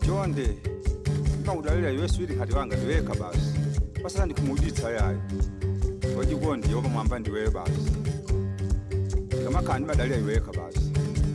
Jonde ngawudalela yeswiri kati wanga ndiweka basi pasana ndikumuditsa yayo wajikondi yoba mwamba ndiwe basi ngamakani badalira iweka basi